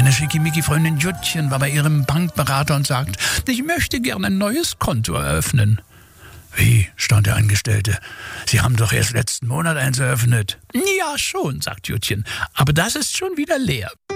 Meine Schickimicki-Freundin Juttchen war bei ihrem Bankberater und sagt, ich möchte gerne ein neues Konto eröffnen. Wie, staunte der Angestellte. Sie haben doch erst letzten Monat eins eröffnet. Ja, schon, sagt Juttchen, aber das ist schon wieder leer.